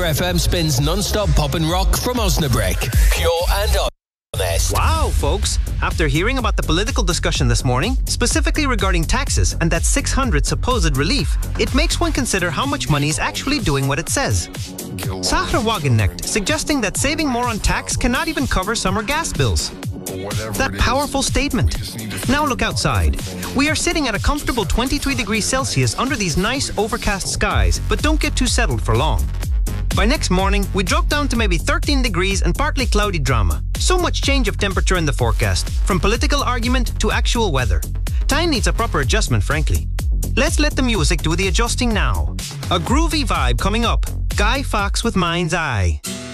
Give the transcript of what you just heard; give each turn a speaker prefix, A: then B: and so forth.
A: FM spins non-stop pop and rock from Osnabrück. Pure and honest.
B: Wow, folks. After hearing about the political discussion this morning, specifically regarding taxes and that 600 supposed relief, it makes one consider how much money is actually doing what it says. Sahra Wagenknecht suggesting that saving more on tax cannot even cover summer gas bills. That powerful statement. Now look outside. We are sitting at a comfortable 23 degrees Celsius under these nice overcast skies, but don't get too settled for long. By next morning, we drop down to maybe 13 degrees and partly cloudy drama. So much change of temperature in the forecast, from political argument to actual weather. Time needs a proper adjustment, frankly. Let's let the music do the adjusting now. A groovy vibe coming up. Guy Fawkes with Mind's Eye.